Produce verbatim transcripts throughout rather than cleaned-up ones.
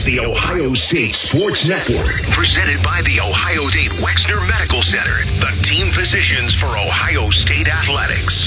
is the Ohio State Sports Network, presented by the Ohio State Wexner Medical Center, the team physicians for Ohio State Athletics.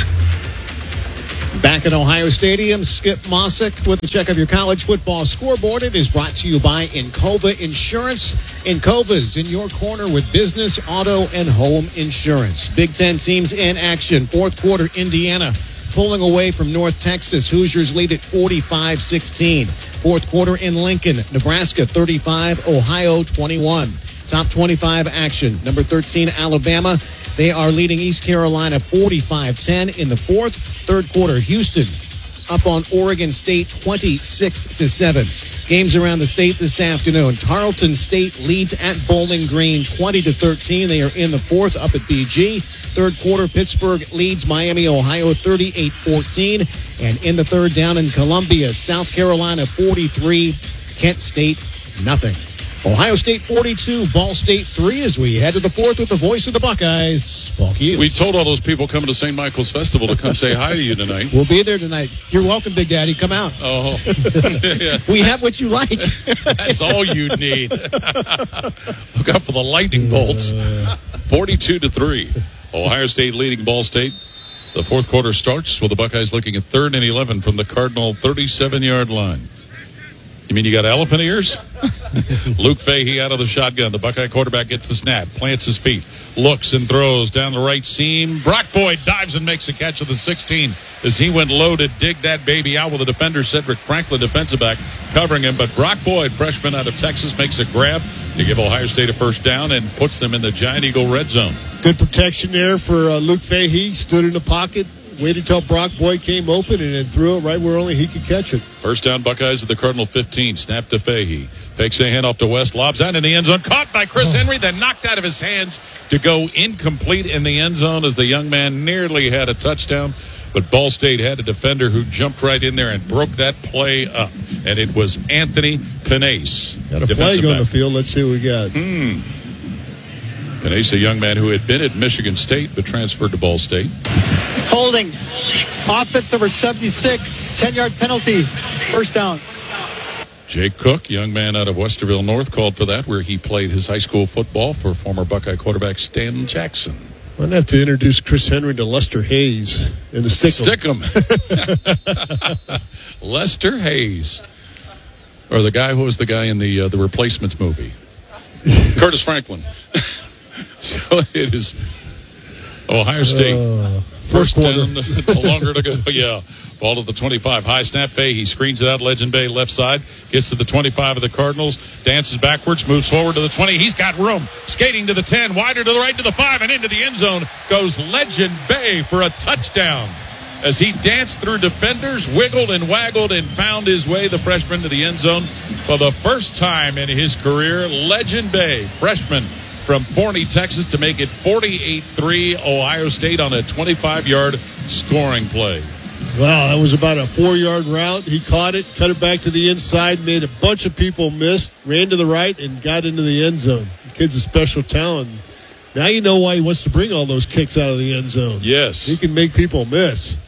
Back at Ohio Stadium, Skip Mossick with a check of your college football scoreboard. It is brought to you by Encova Insurance. Encova's in your corner with business, auto, and home insurance. Big Ten teams in action. Fourth quarter, Indiana pulling away from North Texas. Hoosiers lead at forty-five sixteen. Fourth quarter in Lincoln, Nebraska thirty-five, Ohio twenty-one. Top twenty-five action. Number thirteen, Alabama. They are leading East Carolina forty-five ten in the fourth. Third quarter, Houston up on Oregon State twenty-six to seven. Games around the state this afternoon. Tarleton State leads at Bowling Green twenty to thirteen. They are in the fourth up at B G. Third quarter, Pittsburgh leads Miami, Ohio thirty-eight fourteen. And in the third, down in Columbia, South Carolina forty-three, Kent State nothing. Ohio State forty-two, Ball State three as we head to the fourth with the voice of the Buckeyes, Paul Keels. We told all those people coming to Saint Michael's Festival to come say hi to you tonight. We'll be there tonight. You're welcome, Big Daddy. Come out. Oh, yeah. We have what you like. That's all you need. Look out for the lightning bolts. forty-two to three. Ohio State leading Ball State. The fourth quarter starts with the Buckeyes looking at third and eleven from the Cardinal thirty-seven-yard line. You mean you got elephant ears? Luke Fahey out of the shotgun. The Buckeye quarterback gets the snap, plants his feet, looks and throws down the right seam. Brock Boyd dives and makes a catch of the sixteen as he went low to dig that baby out with a defender, Cedric Franklin, defensive back, covering him. But Brock Boyd, freshman out of Texas, makes a grab to give Ohio State a first down and puts them in the Giant Eagle red zone. Good protection there for uh, Luke Fahey. Stood in the pocket, waited until Brock Boyd came open, and then threw it right where only he could catch it. First down, Buckeyes at the Cardinal fifteen. Snap to Fahey. Takes a handoff to West. Lobs out in the end zone. Caught by Chris oh. Henry, then knocked out of his hands to go incomplete in the end zone as the young man nearly had a touchdown. But Ball State had a defender who jumped right in there and broke that play up. And it was Anthony Panase. Got a flag on the field. Let's see what we got. Hmm. Panase, a young man who had been at Michigan State but transferred to Ball State. Holding. Offense number seventy-six. ten-yard penalty. First down. Jake Cook, young man out of Westerville North, called for that, where he played his high school football for former Buckeye quarterback Stan Jackson. I'm going to have to introduce Chris Henry to Lester Hayes and the Stickum. Stickum. Lester Hayes. Or the guy who was the guy in the uh, the Replacements movie. Curtis Franklin. So it is Ohio State. Uh, first down, longer to go. Yeah. Ball to the twenty-five. High snap. Fahey screens it out. Legend Bay left side. Gets to the twenty-five of the Cardinals. Dances backwards. Moves forward to the twenty. He's got room. Skating to the ten. Wider to the right to the five. And into the end zone goes Legend Bay for a touchdown. As he danced through defenders, wiggled and waggled, and found his way, the freshman, to the end zone for the first time in his career. Legend Bay, freshman from Forney, Texas, to make it forty-eight three Ohio State on a twenty-five-yard scoring play. Wow, that was about a four-yard route. He caught it, cut it back to the inside, made a bunch of people miss, ran to the right, and got into the end zone. The kid's a special talent. Now you know why he wants to bring all those kicks out of the end zone. Yes. He can make people miss.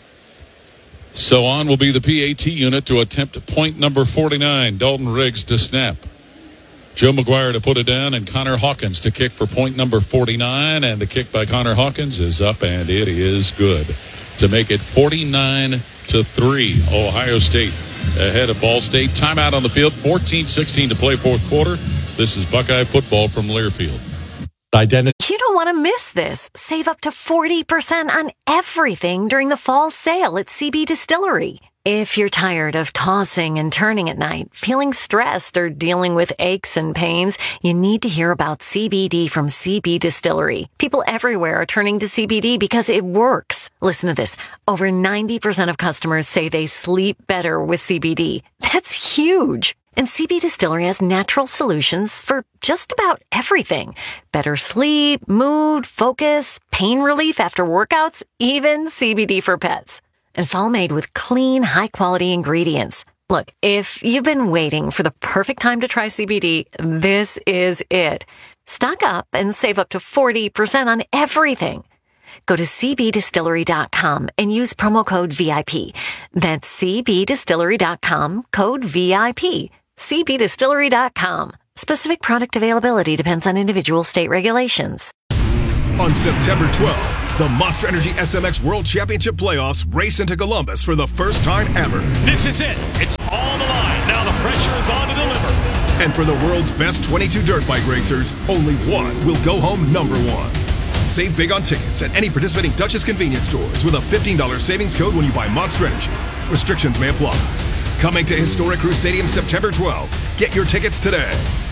So on will be the P A T unit to attempt point number forty-nine. Dalton Riggs to snap. Joe McGuire to put it down, and Connor Hawkins to kick for point number forty-nine. And the kick by Connor Hawkins is up, and it is good to make it forty-nine to three. Ohio State ahead of Ball State. Timeout on the field. fourteen sixteen to play fourth quarter. This is Buckeye football from Learfield. Identity. You don't want to miss this. Save up to forty percent on everything during the fall sale at C B Distillery. If you're tired of tossing and turning at night, feeling stressed, or dealing with aches and pains, you need to hear about C B D from C B Distillery. People everywhere are turning to C B D because it works. Listen to this. Over ninety percent of customers say they sleep better with C B D. That's huge. And C B Distillery has natural solutions for just about everything. Better sleep, mood, focus, pain relief after workouts, even C B D for pets. And it's all made with clean, high-quality ingredients. Look, if you've been waiting for the perfect time to try C B D, this is it. Stock up and save up to forty percent on everything. Go to c b distillery dot com and use promo code V I P. That's c b distillery dot com, code V I P. C B distillery dot com. Specific product availability depends on individual state regulations. On September twelfth, the Monster Energy S M X World Championship Playoffs race into Columbus for the first time ever. This is it. It's on the line. Now the pressure is on to deliver. And for the world's best twenty-two dirt bike racers, only one will go home number one. Save big on tickets at any participating Duchess convenience stores with a fifteen dollars savings code when you buy Monster Energy. Restrictions may apply. Coming to Historic Crew Stadium September twelfth. Get your tickets today.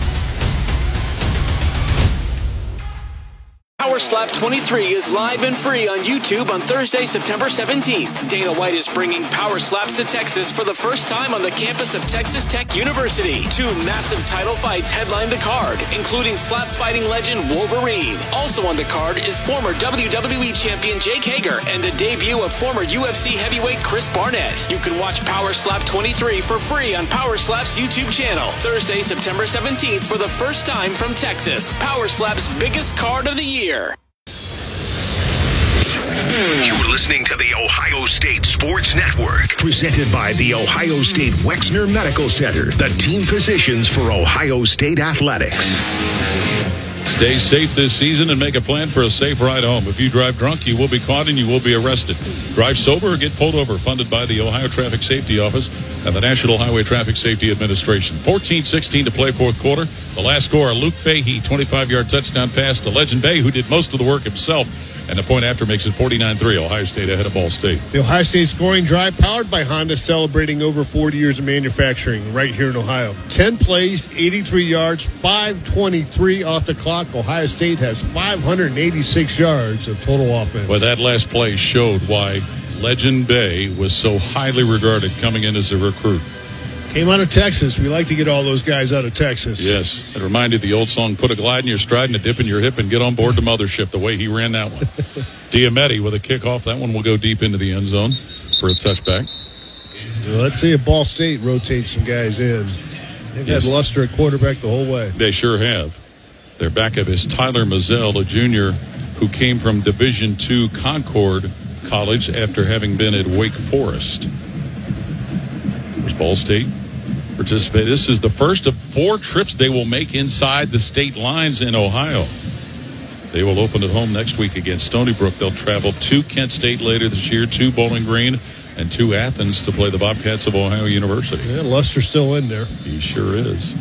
Power Slap twenty-three is live and free on YouTube on Thursday, September seventeenth. Dana White is bringing Power Slaps to Texas for the first time on the campus of Texas Tech University. Two massive title fights headline the card, including slap fighting legend Wolverine. Also on the card is former W W E champion Jake Hager and the debut of former U F C heavyweight Chris Barnett. You can watch Power Slap twenty-three for free on Power Slap's YouTube channel. Thursday, September seventeenth for the first time from Texas. Power Slap's biggest card of the year. You're listening to the Ohio State Sports Network, presented by the Ohio State Wexner Medical Center, the team physicians for Ohio State athletics. Stay safe this season and make a plan for a safe ride home. If you drive drunk, you will be caught and you will be arrested. Drive sober or get pulled over. Funded by the Ohio Traffic Safety Office and the National Highway Traffic Safety Administration. fourteen sixteen to play fourth quarter. The last score, Luke Fahey, twenty-five-yard touchdown pass to Legend Bay, who did most of the work himself. And the point after makes it forty-nine three. Ohio State ahead of Ball State. The Ohio State scoring drive powered by Honda, celebrating over forty years of manufacturing right here in Ohio. ten plays, eighty-three yards, five twenty-three off the clock. Ohio State has five hundred eighty-six yards of total offense. Well, that last play showed why Legend Bay was so highly regarded coming in as a recruit. Came out of Texas. We like to get all those guys out of Texas. Yes. It reminded the old song, put a glide in your stride and a dip in your hip and get on board the mothership, the way he ran that one. Diametti with a kickoff. That one will go deep into the end zone for a touchback. Well, let's see if Ball State rotates some guys in. They've yes. had Luster at quarterback the whole way. They sure have. Their backup is Tyler Mazzell, a junior who came from Division two Concord College after having been at Wake Forest. There's Ball State. Participate. This is the first of four trips they will make inside the state lines in Ohio. They will open at home next week against Stony Brook. They'll travel to Kent State later this year, to Bowling Green, and to Athens to play the Bobcats of Ohio University. Yeah, Luster's still in there. He sure is.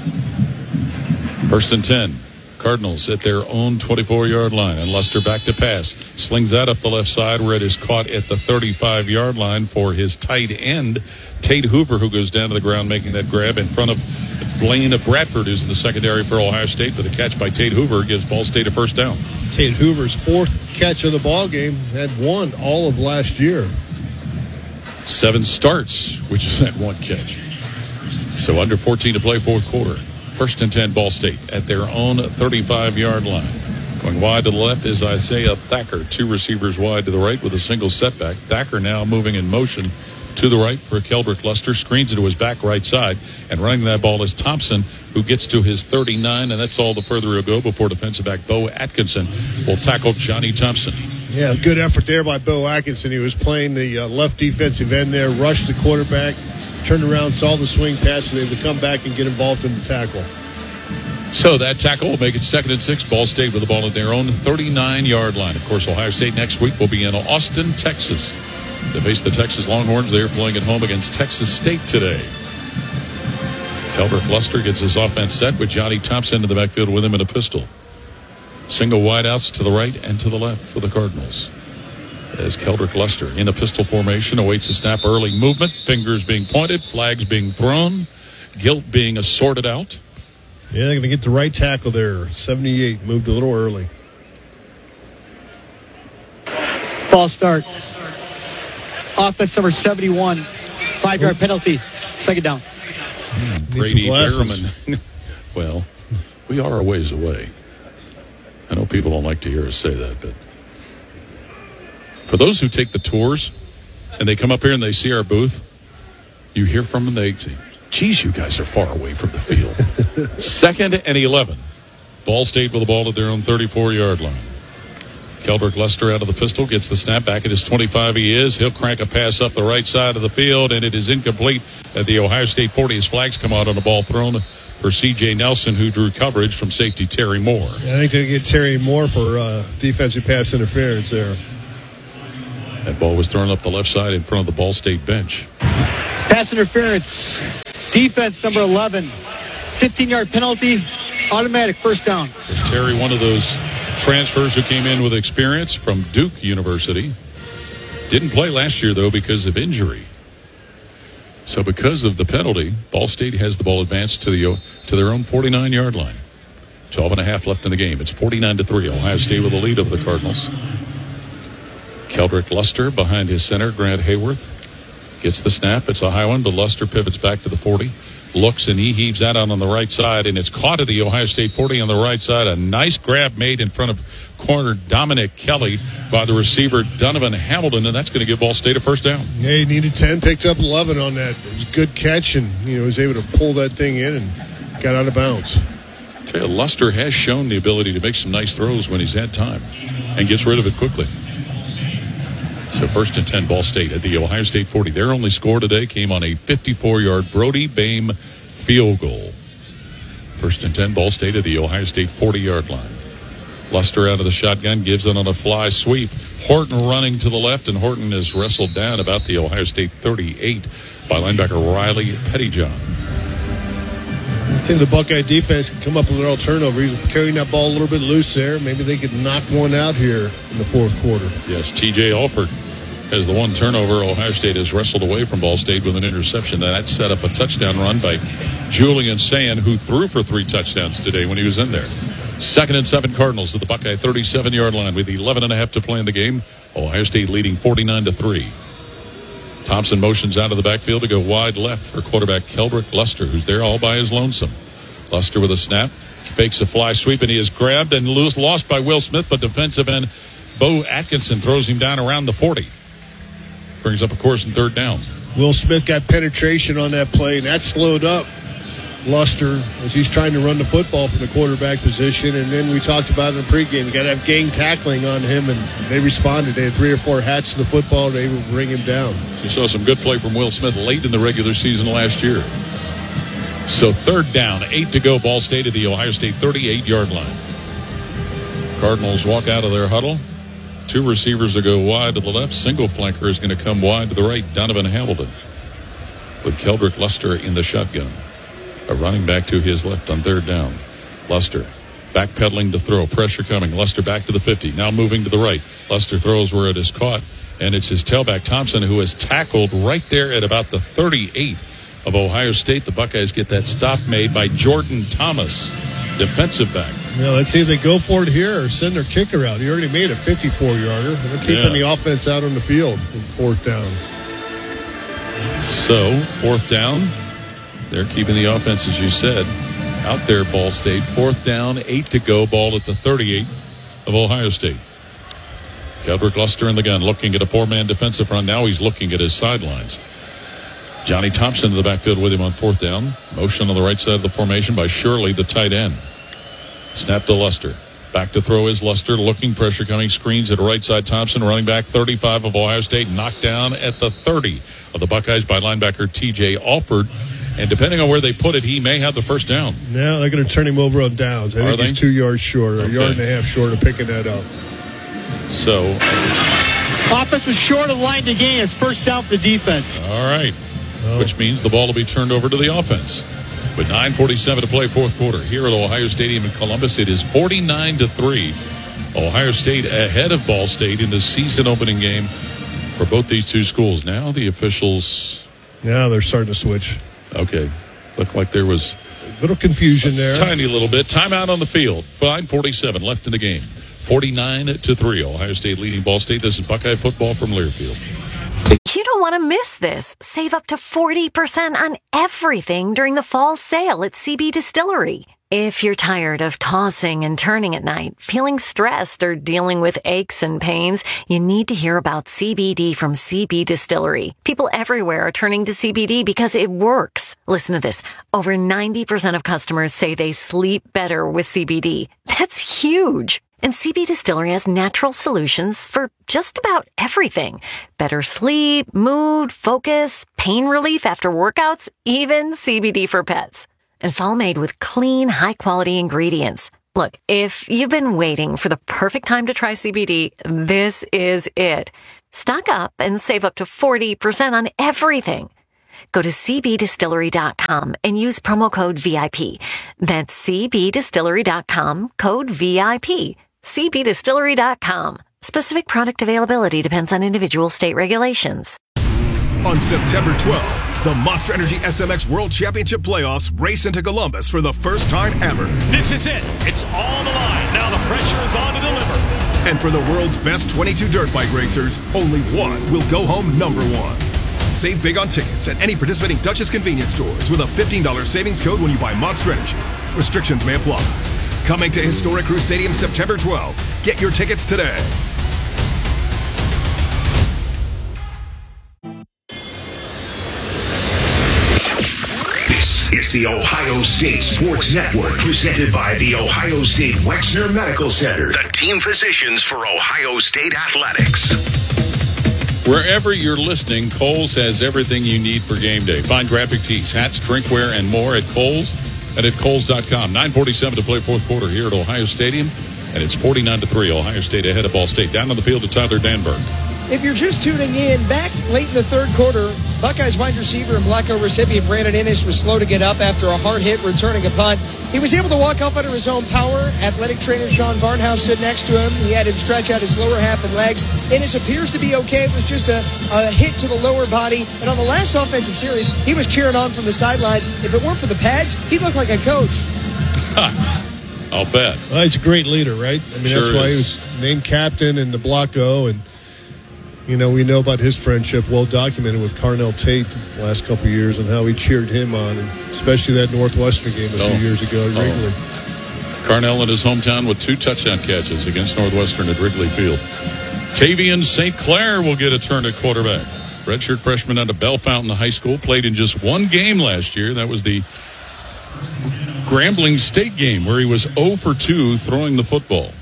First and ten. Cardinals at their own twenty-four-yard line, and Luster back to pass. Slings that up the left side where it is caught at the thirty-five-yard line for his tight end, Tate Hoover, who goes down to the ground making that grab in front of Blaine of Bradford, who's in the secondary for Ohio State. But a catch by Tate Hoover gives Ball State a first down. Tate Hoover's fourth catch of the ball game, had one all of last year. Seven starts, which is that one catch. So under fourteen to play fourth quarter. First and ten, Ball State at their own thirty-five-yard line. Going wide to the left is Isaiah Thacker. Two receivers wide to the right with a single setback. Thacker now moving in motion to the right for Keldrick Luster. Screens it to his back right side. And running that ball is Thompson, who gets to his thirty-nine. And that's all the further he'll go before defensive back Bo Atkinson will tackle Johnny Thompson. Yeah, good effort there by Bo Atkinson. He was playing the uh, left defensive end there, rushed the quarterback, turned around, saw the swing pass, and able to come back and get involved in the tackle. So that tackle will make it second and six. Ball State with the ball at their own thirty-nine-yard line. Of course, Ohio State next week will be in Austin, Texas, to face the Texas Longhorns. They're playing at home against Texas State today. Keldrick Luster gets his offense set with Johnny Thompson in the backfield with him in a pistol. Single wideouts to the right and to the left for the Cardinals. As Keldrick Luster in a pistol formation awaits a snap, early movement, fingers being pointed, flags being thrown, guilt being assorted out. Yeah, they're going to get the right tackle there. seventy-eight, moved a little early. False start. Offense number seventy-one. Five-yard penalty. Second down. Hmm, Brady Behrman. Well, we are a ways away. I know people don't like to hear us say that, but for those who take the tours and they come up here and they see our booth, you hear from them, they say, geez, you guys are far away from the field. Second and eleven. Ball State with the ball at their own thirty-four-yard line. Keldrick Luster out of the pistol, gets the snap back at his twenty-five. He is. He'll crank a pass up the right side of the field, and it is incomplete at the Ohio State forty as flags come out on the ball thrown for C J Nelson, who drew coverage from safety Terry Moore. I think they get Terry Moore for uh, defensive pass interference there. That ball was thrown up the left side in front of the Ball State bench. Pass interference. Defense number eleven. fifteen-yard penalty. Automatic first down. Is Terry one of those transfers who came in with experience from Duke University? Didn't play last year, though, because of injury. So because of the penalty, Ball State has the ball advanced to the to their own forty-nine-yard line. twelve and a half left in the game. It's forty-nine to three. Ohio State with the lead over the Cardinals. Keldrick Luster behind his center, Grant Hayworth. Gets the snap. It's a high one, but Luster pivots back to the forty. Looks, and he heaves that out on the right side, and it's caught at the Ohio State forty on the right side. A nice grab made in front of corner Dominic Kelly by the receiver Donovan Hamilton, and that's going to give Ball State a first down. Yeah, he needed ten, picked up eleven on that. It was a good catch, and you know was able to pull that thing in and got out of bounds. I tell you, Luster has shown the ability to make some nice throws when he's had time and gets rid of it quickly. So first and ten, Ball State at the Ohio State forty. Their only score today came on a fifty-four-yard Brody Bame field goal. First and ten, Ball State at the Ohio State forty-yard line. Luster out of the shotgun, gives it on a fly sweep. Horton running to the left, and Horton is wrestled down about the Ohio State thirty-eight by linebacker Riley Pettyjohn. I think the Buckeye defense can come up with their turnover. He's carrying that ball a little bit loose there. Maybe they could knock one out here in the fourth quarter. Yes, T J Alford has the one turnover. Ohio State has wrestled away from Ball State with an interception. That set up a touchdown run by Julian Sand, who threw for three touchdowns today when he was in there. Second and seven, Cardinals at the Buckeye thirty-seven-yard line with eleven and a half to play in the game. Ohio State leading forty-nine to three. Thompson motions out of the backfield to go wide left for quarterback Keldrick Luster, who's there all by his lonesome. Luster with a snap, fakes a fly sweep, and he is grabbed and loose, lost by Will Smith, but defensive end Bo Atkinson throws him down around the forty. Brings up a course and third down. Will Smith got penetration on that play, and that slowed up Luster as he's trying to run the football from the quarterback position. And then we talked about in the pregame, you got to have gang tackling on him, and they responded. They had three or four hats to the football. They would bring him down. We saw some good play from Will Smith late in the regular season last year. So third down, eight to go. Ball State at the Ohio State thirty-eight-yard line. Cardinals walk out of their huddle. Two receivers to go wide to the left. Single flanker is going to come wide to the right. Donovan Hamilton with Keldrick Luster in the shotgun. A running back to his left on third down. Luster backpedaling to throw. Pressure coming. Luster back to the fifty. Now moving to the right. Luster throws where it is caught. And it's his tailback Thompson who is tackled right there at about the thirty-eight of Ohio State. The Buckeyes get that stop made by Jordan Thomas, defensive back. Yeah, let's see if they go for it here or send their kicker out. He already made a fifty-four-yarder. They're keeping yeah. the offense out on the field in fourth down. So, fourth down. They're keeping the offense, as you said, out there, Ball State. Fourth down, eight to go. Ball at the thirty-eight of Ohio State. Keldrick Luster in the gun, looking at a four-man defensive front. Now he's looking at his sidelines. Johnny Thompson in the backfield with him on fourth down. Motion on the right side of the formation by Shirley, the tight end. Snap to Luster. Back to throw is Luster. Looking, pressure coming. Screens at right side. Thompson running back thirty-five of Ohio State. Knocked down at the thirty of the Buckeyes by linebacker T J Alford. And depending on where they put it, he may have the first down. Now they're going to turn him over on downs. I Are think they? he's two yards short, or okay. a yard and a half short of picking that up. So. Offense was short of line to gain. It's first down for the defense. All right. Oh. Which means the ball will be turned over to the offense. With nine forty-seven to play, fourth quarter. Here at Ohio Stadium in Columbus, it is forty-nine to three. Ohio State ahead of Ball State in the season opening game for both these two schools. Now the officials. Now they're starting to switch. Okay. Looked like there was a little confusion there. Tiny little bit. Timeout on the field. nine forty-seven left in the game. forty-nine to three. Ohio State leading Ball State. This is Buckeye football from Learfield. You don't want to miss this. Save up to forty percent on everything during the fall sale at C B Distillery. If you're tired of tossing and turning at night, feeling stressed, or dealing with aches and pains, you need to hear about C B D from C B Distillery. People everywhere are turning to C B D because it works. Listen to this. Over ninety percent of customers say they sleep better with C B D. That's huge. And C B Distillery has natural solutions for just about everything. Better sleep, mood, focus, pain relief after workouts, even C B D for pets. And it's all made with clean, high-quality ingredients. Look, if you've been waiting for the perfect time to try C B D, this is it. Stock up and save up to forty percent on everything. Go to c b distillery dot com and use promo code V I P. That's c b distillery dot com, code V I P. c b distillery dot com. Specific product availability depends on individual state regulations. On September twelfth, the Monster Energy S M X World Championship Playoffs race into Columbus for the first time ever. This is it. It's on the line. Now the pressure is on to deliver. And for the world's best twenty-two dirt bike racers, only one will go home number one. Save big on tickets at any participating Dutchess convenience stores with a fifteen dollars savings code when you buy Monster Energy. Restrictions may apply. Coming to Historic Crew Stadium September twelfth. Get your tickets today. This is the Ohio State Sports Network, presented by the Ohio State Wexner Medical Center, the team physicians for Ohio State Athletics. Wherever you're listening, Kohl's has everything you need for game day. Find graphic tees, hats, drinkware, and more at Kohl's and at Kohl's dot com. nine forty-seven to play fourth quarter here at Ohio Stadium, and it's forty-nine to three. Ohio State ahead of Ball State. Down on the field to Tyler Danberg. If you're just tuning in, back late in the third quarter, Buckeyes wide receiver and Blacko recipient Brandon Inniss was slow to get up after a hard hit returning a punt. He was able to walk off under his own power. Athletic trainer Sean Barnhouse stood next to him. He had him stretch out his lower half and legs. Inniss appears to be okay. It was just a, a hit to the lower body. And on the last offensive series, he was cheering on from the sidelines. If it weren't for the pads, he'd look like a coach. I'll bet. Well, he's a great leader, right? I mean, Sure that's why is. he was named captain in the Blacko, and you know, we know about his friendship, well documented with Carnell Tate the last couple of years, and how he cheered him on, and especially that Northwestern game a Oh. few years ago at Oh. Wrigley. Carnell in his hometown with two touchdown catches against Northwestern at Wrigley Field. Tavian Saint Clair will get a turn at quarterback. Redshirt freshman out of Bellefontaine High School, played in just one game last year. That was the Grambling State game where he was zero for two throwing the football.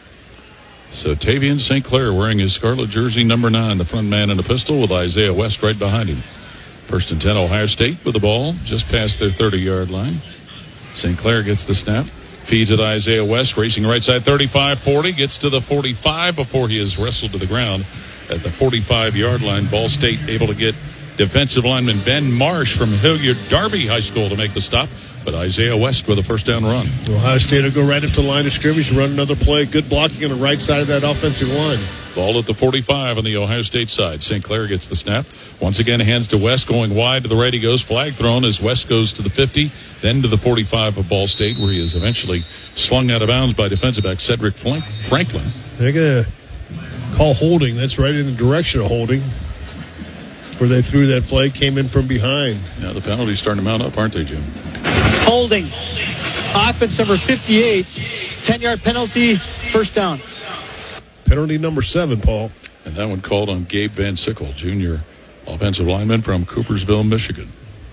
So Tavian Saint Clair wearing his scarlet jersey, number nine, the front man in a pistol with Isaiah West right behind him. First and ten, Ohio State with the ball just past their thirty-yard line. Saint Clair gets the snap, feeds it Isaiah West, racing right side, thirty-five forty, gets to the forty-five before he is wrestled to the ground at the forty-five-yard line. Ball State able to get defensive lineman Ben Marsh from Hilliard Darby High School to make the stop, but Isaiah West with a first down run. Ohio State will go right up to the line of scrimmage, run another play. Good blocking on the right side of that offensive line. Ball at the forty-five on the Ohio State side. Saint Clair gets the snap. Once again, hands to West, going wide to the right he goes. Flag thrown as West goes to the fifty, then to the forty-five of Ball State, where he is eventually slung out of bounds by defensive back Cedric Franklin. They're going to call holding. That's right in the direction of holding, where they threw that flag, came in from behind. Now the penalties starting to mount up, aren't they, Jim? Holding. Offense number fifty-eight. ten-yard penalty. First down. Penalty number seven, Paul. And that one called on Gabe Van Sickle, junior offensive lineman from Coopersville, Michigan.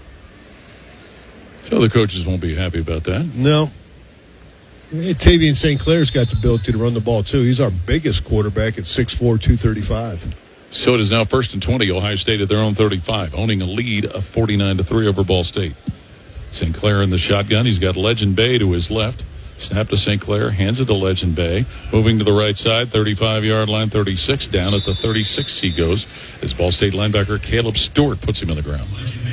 So the coaches won't be happy about that. No. Hey, Tavian Saint Clair's got the ability to run the ball, too. He's our biggest quarterback at six four, two thirty-five. So it is now first and twenty. Ohio State at their own thirty-five, owning a lead of forty-nine to three over Ball State. Saint Clair in the shotgun. He's got Legend Bay to his left. Snap to Saint Clair, hands it to Legend Bay. Moving to the right side, thirty-five-yard line, thirty-six. Down at the thirty-six he goes as Ball State linebacker Caleb Stewart puts him on the ground.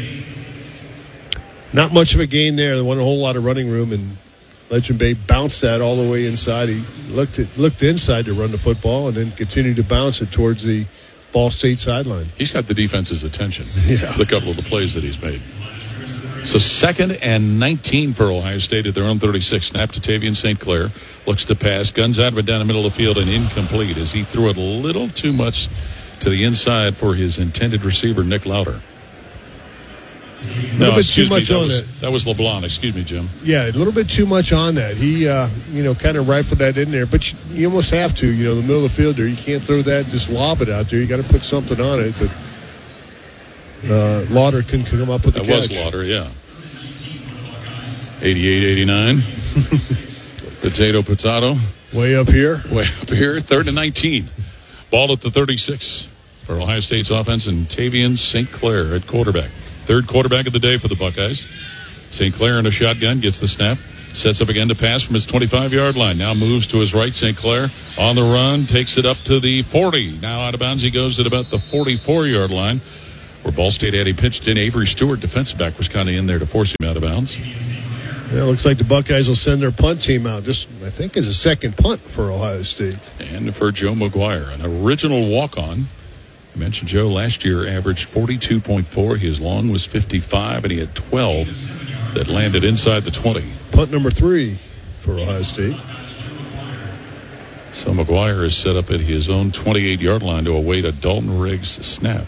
Not much of a gain there. They won a whole lot of running room, and Legend Bay bounced that all the way inside. He looked at, looked inside to run the football and then continued to bounce it towards the Ball State sideline. He's got the defense's attention. Yeah. The couple of the plays that he's made. So second and nineteen for Ohio State at their own thirty-six. Snap to Tavian Saint Clair. Looks to pass. Guns out of it down the middle of the field and incomplete as he threw it a little too much to the inside for his intended receiver, Nick Lauder. A little No, bit excuse too me, much that on was, that. that was LeBlanc. Excuse me, Jim. Yeah, a little bit too much on that. He, uh, you know, kind of rifled that in there. But you, you almost have to. You know, the middle of the field there, you can't throw that, just lob it out there. You got to put something on it. But uh, Lauder can come up with the That catch. was Lauder, yeah. eighty-eight eighty-nine. Potato, potato. Way up here. Way up here. Third and nineteen. Ball at the thirty-six for Ohio State's offense, and Tavian Saint Clair at quarterback. Third quarterback of the day for the Buckeyes. Saint Clair in a shotgun, gets the snap, sets up again to pass from his twenty-five-yard line. Now moves to his right. Saint Clair on the run, takes it up to the forty. Now out of bounds, he goes at about the forty-four-yard line, where Ball State had he pitched in. Avery Stewart, defensive back, was kind of in there to force him out of bounds. Yeah, it looks like the Buckeyes will send their punt team out. This, I think, is a second punt for Ohio State. And for Joe McGuire, an original walk-on. I mentioned Joe last year averaged forty-two point four. His long was fifty-five, and he had twelve that landed inside the twenty. Punt number three for Ohio State. So McGuire is set up at his own twenty-eight-yard line to await a Dalton Riggs snap.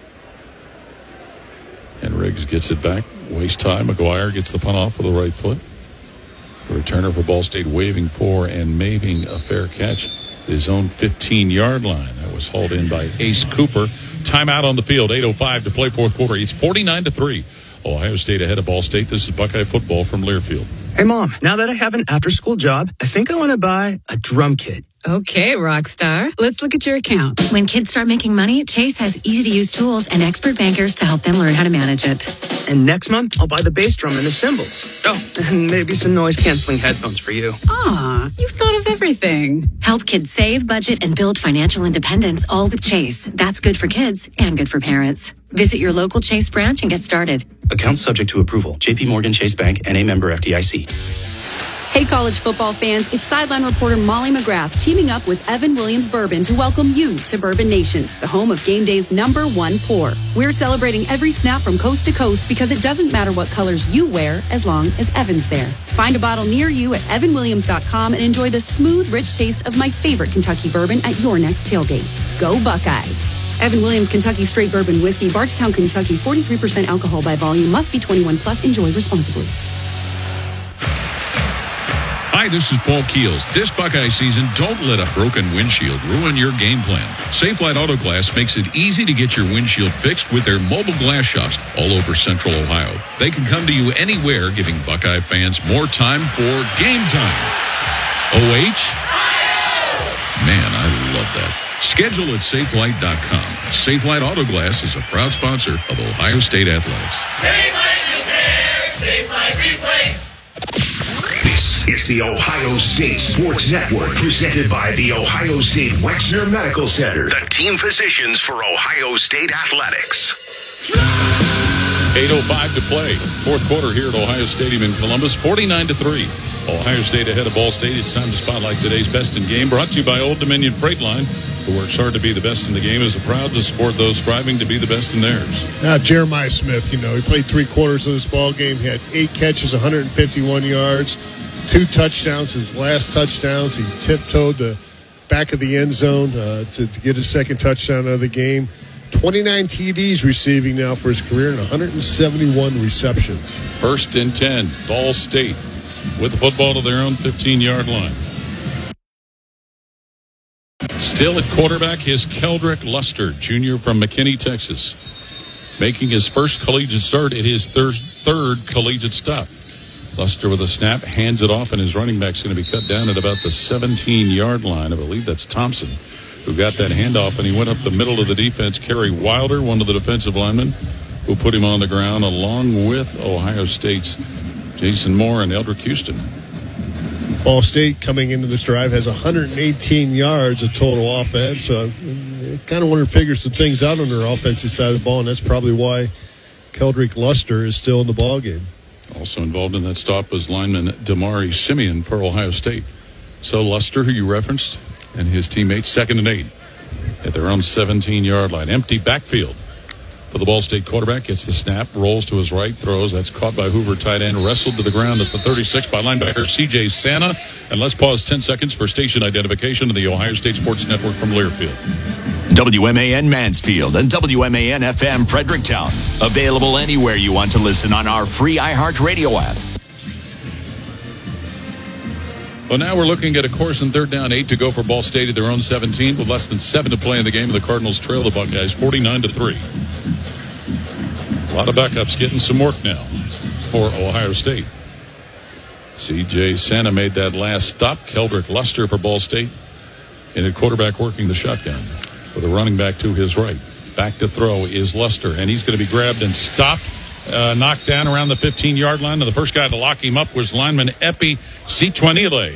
And Riggs gets it back. Waste time. McGuire gets the punt off with the right foot. The returner for Ball State waving for and making a fair catch. His own fifteen-yard line. That was hauled in by Ace Cooper. Timeout on the field. eight oh five to play fourth quarter. It's forty-nine to three. Ohio State ahead of Ball State. This is Buckeye football from Learfield. Hey, Mom, now that I have an after-school job, I think I want to buy a drum kit. Okay, Rockstar. Let's look at your account. When kids start making money, Chase has easy-to-use tools and expert bankers to help them learn how to manage it. And next month, I'll buy the bass drum and the cymbals. Oh, and maybe some noise-canceling headphones for you. Aw, you've thought of everything. Help kids save, budget, and build financial independence, all with Chase. That's good for kids and good for parents. Visit your local Chase branch and get started. Account subject to approval. J P Morgan Chase Bank, N A member F D I C. Hey, college football fans, it's sideline reporter Molly McGrath teaming up with Evan Williams Bourbon to welcome you to Bourbon Nation, the home of game day's number one pour. We're celebrating every snap from coast to coast because it doesn't matter what colors you wear as long as Evan's there. Find a bottle near you at evan williams dot com and enjoy the smooth, rich taste of my favorite Kentucky bourbon at your next tailgate. Go Buckeyes! Evan Williams Kentucky Straight Bourbon Whiskey, Bardstown, Kentucky, forty-three percent alcohol by volume, must be twenty-one plus, enjoy responsibly. Hi, this is Paul Keels. This Buckeye season, don't let a broken windshield ruin your game plan. Safelite Auto Glass makes it easy to get your windshield fixed with their mobile glass shops all over Central Ohio. They can come to you anywhere, giving Buckeye fans more time for game time. O H? Man, I love that. Schedule at safelite dot com. Safelite Auto Glass is a proud sponsor of Ohio State Athletics. Safelite Repair, Safelite Replace. This is the Ohio State Sports Network, presented by the Ohio State Wexner Medical Center, the team physicians for Ohio State Athletics. eight oh five to play. Fourth quarter here at Ohio Stadium in Columbus, forty-nine to three. Ohio State ahead of Ball State. It's time to spotlight today's best in game, brought to you by Old Dominion Freight Line, who works hard to be the best in the game, is proud to support those striving to be the best in theirs. Now, Jeremiah Smith, you know, he played three quarters of this ball game. He had eight catches, one hundred fifty-one yards, two touchdowns. His last touchdowns, he tiptoed the back of the end zone uh, to, to get his second touchdown of the game. twenty-nine T Ds receiving now for his career and one hundred seventy-one receptions. First and ten, Ball State with the football to their own fifteen-yard line. Still at quarterback is Keldrick Luster, junior from McKinney, Texas, making his first collegiate start at his third, third collegiate stop. Luster with a snap, hands it off, and his running back's going to be cut down at about the seventeen-yard line. I believe that's Thompson who got that handoff, and he went up the middle of the defense. Kerry Wilder, one of the defensive linemen, who put him on the ground, along with Ohio State's Jason Moore and Eldrick Houston. Ball State coming into this drive has one hundred eighteen yards of total offense. So I kind of want to figure some things out on their offensive side of the ball, and that's probably why Keldrick Luster is still in the ball game. Also involved in that stop was lineman Damari Simeon for Ohio State. So Luster, who you referenced, and his teammates, second and eight at their own seventeen-yard line. Empty backfield for the Ball State quarterback. Gets the snap, rolls to his right, throws. That's caught by Hoover, tight end, wrestled to the ground at the thirty-six by linebacker C J Santa. And let's pause ten seconds for station identification of the Ohio State Sports Network from Learfield. W M A N Mansfield and W M A N F M Fredericktown. Available anywhere you want to listen on our free iHeartRadio app. Well, now we're looking at a course in third down, eight to go for Ball State at their own seventeen, with less than seven to play in the game. The Cardinals trail the Buckeyes forty-nine to three. A lot of backups getting some work now for Ohio State. C J Santa made that last stop. Keldrick Luster for Ball State. And a quarterback working the shotgun with a running back to his right. Back to throw is Luster, and he's going to be grabbed and stopped, uh, knocked down around the fifteen-yard line. And the first guy to lock him up was lineman Epi Citwanile.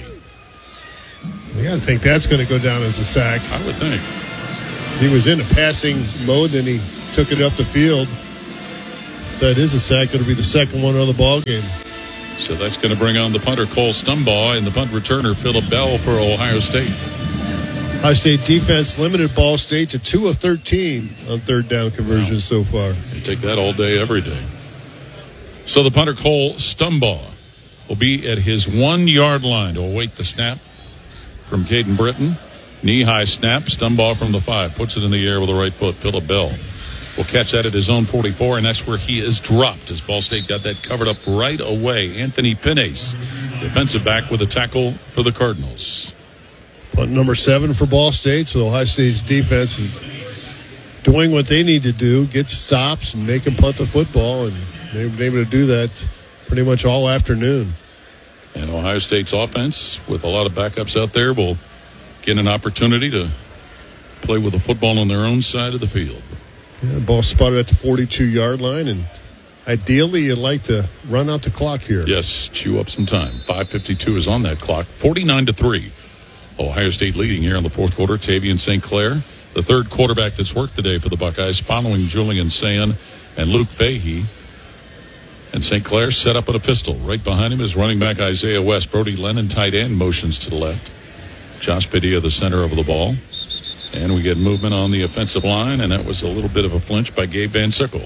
You got to think that's going to go down as a sack. I would think. He was in a passing mode, then he took it up the field. That is a sack. It'll be the second one of the ball game. So that's going to bring on the punter Cole Stumbaugh and the punt returner Phillip Bell for Ohio State. Ohio State defense limited Ball State to two of thirteen on third down conversions wow. so far. You take that all day, every day. So the punter Cole Stumbaugh will be at his one-yard line to await the snap from Caden Britton. Knee-high snap. Stumbaugh from the five. Puts it in the air with the right foot. Phillip Bell will catch that at his own forty-four, and that's where he is dropped as Ball State got that covered up right away. Anthony Pinnes, defensive back, with a tackle for the Cardinals. Punt number seven for Ball State, so Ohio State's defense is doing what they need to do, get stops and make them punt the football, and they've been able to do that pretty much all afternoon. And Ohio State's offense, with a lot of backups out there, will get an opportunity to play with the football on their own side of the field. Yeah, ball spotted at the forty-two-yard line, and ideally you'd like to run out the clock here. Yes, chew up some time. five fifty-two is on that clock. forty-nine to three. Ohio State leading here in the fourth quarter. Tavian Saint Clair, the third quarterback that's worked today for the Buckeyes, following Julian Sayin and Luke Fahey. And Saint Clair set up at a pistol. Right behind him is running back Isaiah West. Brody Lennon, tight end, motions to the left. Josh Padilla, the center of the ball. And we get movement on the offensive line, and that was a little bit of a flinch by Gabe Van Sickle.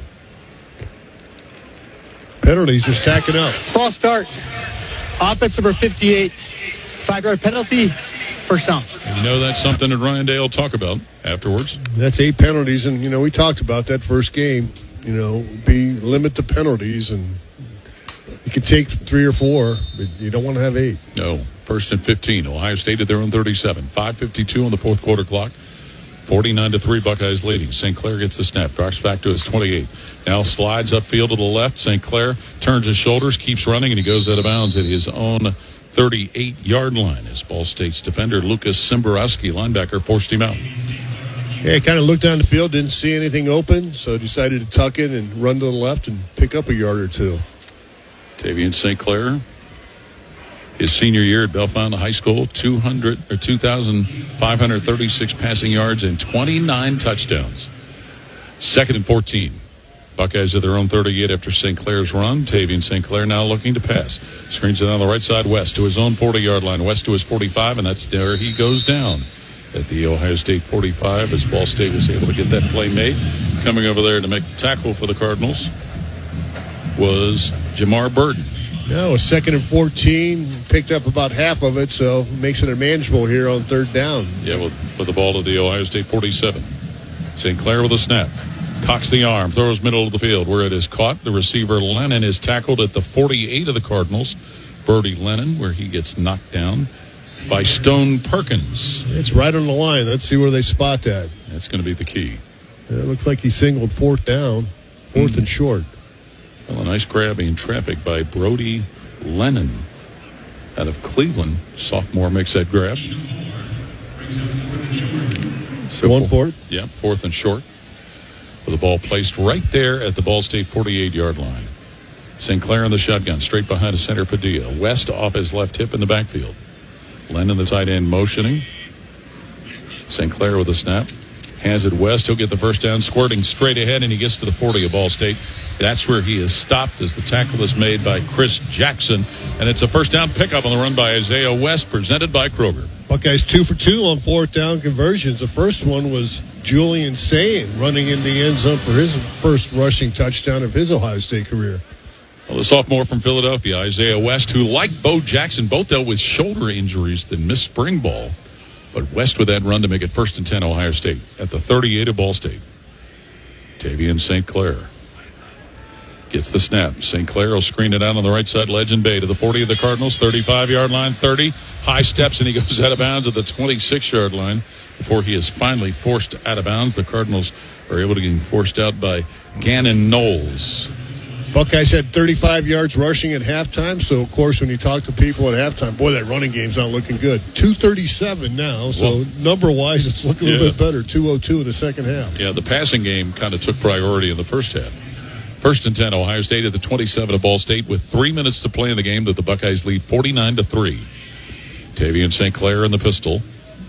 Penalties are stacking up. False start. Offense number fifty-eight. Five-yard penalty. First down. And you know that's something that Ryan Day will talk about afterwards. That's eight penalties, and, you know, we talked about that first game. You know, be limit the penalties, and you can take three or four, but you don't want to have eight. No. First and fifteen. Ohio State at their own thirty-seven. five fifty-two on the fourth quarter clock. forty-nine to three, Buckeyes leading. Saint Clair gets the snap, drops back to his twenty-eight. Now slides upfield to the left. Saint Clair turns his shoulders, keeps running, and he goes out of bounds at his own thirty-eight-yard line as Ball State's defender Lucas Simborowski, linebacker, forced him out. Yeah, he kind of looked down the field, didn't see anything open, so decided to tuck in and run to the left and pick up a yard or two. Tavian Saint Clair, his senior year at Bellefonte High School, two hundred or two thousand five hundred thirty-six passing yards and twenty-nine touchdowns. Second and fourteen. Buckeyes at their own thirty-eight after Saint Clair's run. Tavian Saint Clair now looking to pass. Screens it on the right side, West to his own forty-yard line. West to his forty-five, and that's there he goes down at the Ohio State forty-five as Ball State was able to get that play made. Coming over there to make the tackle for the Cardinals was Jamar Burden. No, a second and fourteen, picked up about half of it, so makes it manageable here on third down. Yeah, with, with the ball to the Ohio State forty-seven. Saint Clair with a snap. Cocks the arm, throws middle of the field where it is caught. The receiver Lennon is tackled at the forty-eight of the Cardinals. Birdie Lennon, where he gets knocked down by Stone Perkins. It's right on the line. Let's see where they spot that. That's going to be the key. Yeah, it looks like he singled fourth down, fourth mm. and short. Well, a nice grab in traffic by Brody Lennon out of Cleveland. Sophomore makes that grab. So One fourth? Yeah, fourth and short. With the ball placed right there at the Ball State forty-eight-yard line. Saint Clair in the shotgun, straight behind a center Padilla. West off his left hip in the backfield. Lennon, the tight end, motioning. Saint Clair with a snap. Hands it West. He'll get the first down, squirting straight ahead, and he gets to the forty of Ball State. That's where he is stopped as the tackle is made by Chris Jackson. And it's a first down pickup on the run by Isaiah West, presented by Kroger. Buckeyes two for two on fourth down conversions. The first one was Julian Sayin running in the end zone for his first rushing touchdown of his Ohio State career. Well, the sophomore from Philadelphia, Isaiah West, who, like Bo Jackson, both dealt with shoulder injuries that missed spring ball. But West with that run to make it first and ten Ohio State at the thirty-eight of Ball State. Tavian Saint Clair gets the snap. Saint Clair will screen it out on the right side. Legend Bay to the forty of the Cardinals, thirty-five-yard line, thirty. High steps, and he goes out of bounds at the twenty-six-yard line before he is finally forced out of bounds. The Cardinals are able to get him forced out by Gannon Knowles. Buckeyes had thirty-five yards rushing at halftime, so, of course, when you talk to people at halftime, boy, that running game's not looking good. two thirty-seven now, so well, number-wise, it's looking a little yeah. bit better. two oh two in the second half. Yeah, the passing game kind of took priority in the first half. First and ten, Ohio State at the twenty-seven of Ball State with three minutes to play in the game that the Buckeyes lead forty-nine to three. Tavian Saint Clair in the pistol.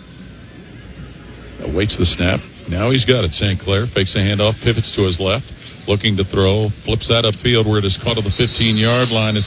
Awaits the snap. Now he's got it. Saint Clair fakes a handoff, pivots to his left. Looking to throw, flips that upfield where it is caught at the fifteen-yard line. It's